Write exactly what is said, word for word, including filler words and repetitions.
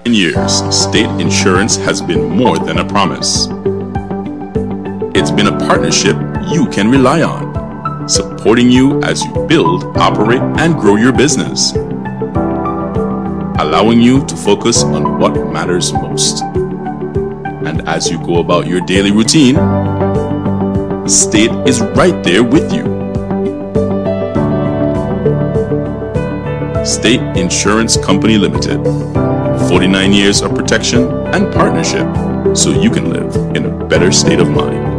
years, State Insurance has been more than a promise. It's been a partnership you can rely on, supporting you as you build, operate, and grow your business, allowing you to focus on what matters most. And as you go about your daily routine, State is right there with you. State Insurance Company Limited. forty-nine years of protection and partnership so you can live in a better state of mind.